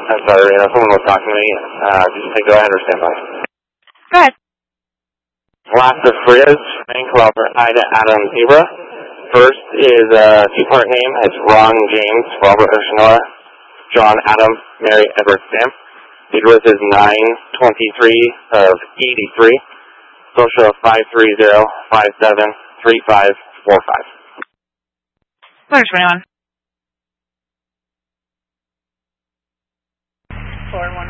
I'm sorry, someone was talking to me. Just say go ahead or stand by. Go ahead. Last of Frizz, Frank Clover, Ida, Adam, Zebra. First is two-part name. It's Ron James, Robert Oceanoa, John Adam, Mary Edward Sam. Date of birth is 9/23 of 83. Social 530-573545. Where's 21? 4-1.